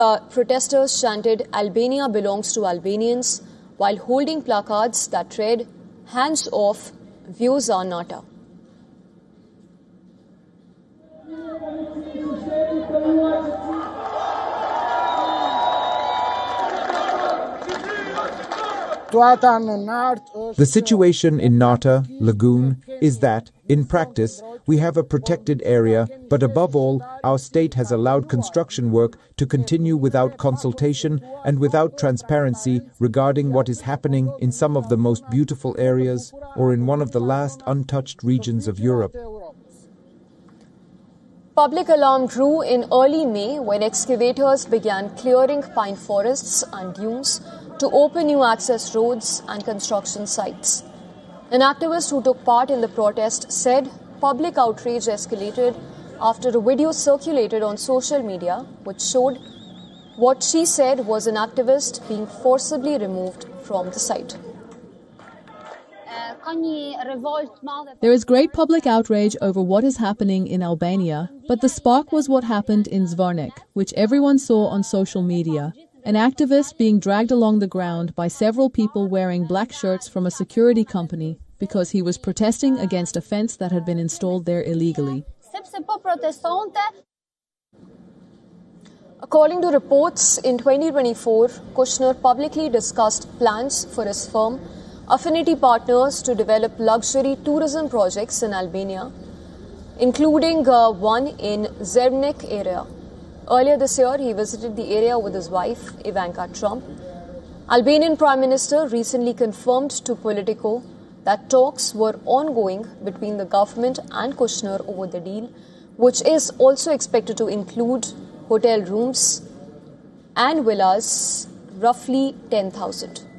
Protesters chanted "Albania belongs to Albanians" while holding placards that read "Hands off, Vjosa Nata." The situation in Nata Lagoon is that, in practice, we have a protected area, but above all, our state has allowed construction work to continue without consultation and without transparency regarding what is happening in some of the most beautiful areas or in one of the last untouched regions of Europe. Public alarm grew in early May when excavators began clearing pine forests and dunes to open new access roads and construction sites. An activist who took part in the protest said public outrage escalated after a video circulated on social media which showed what she said was an activist being forcibly removed from the site. There is great public outrage over what is happening in Albania, but the spark was what happened in Zvornik, which everyone saw on social media. An activist being dragged along the ground by several people wearing black shirts from a security company because he was protesting against a fence that had been installed there illegally. According to reports, in 2024, Kushner publicly discussed plans for his firm, Affinity Partners, to develop luxury tourism projects in Albania, including one in Zvornik area. Earlier this year, he visited the area with his wife, Ivanka Trump. Albanian Prime Minister recently confirmed to Politico that talks were ongoing between the government and Kushner over the deal, which is also expected to include hotel rooms and villas, roughly 10,000.